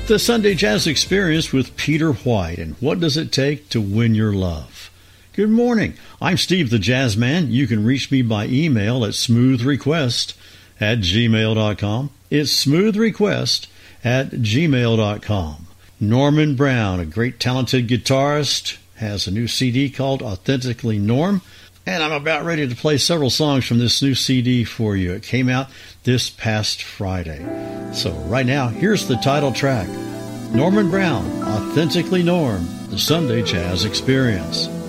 The Sunday Jazz Experience with Peter White, and what does it take to win your love? Good morning. I'm Steve the Jazz Man. You can reach me by email at smoothrequest@gmail.com. It's smoothrequest@gmail.com. Norman Brown, a great talented guitarist, has a new CD called Authentically Norm, and I'm about ready to play several songs from this new CD for you. It came out this past Friday. So right now, here's the title track, Norman Brown, Authentically Norm, the Sunday Jazz Experience.